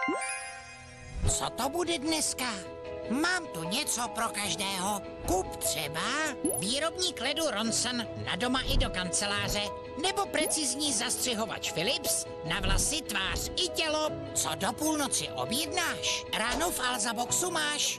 Co to bude dneska? Mám tu něco pro každého. Kup třeba výrobník ledu Ronson na doma i do kanceláře, nebo precizní zastřihovač Philips na vlasy, tvář i tělo. Co do půlnoci objednáš, ráno v Alza Boxu máš.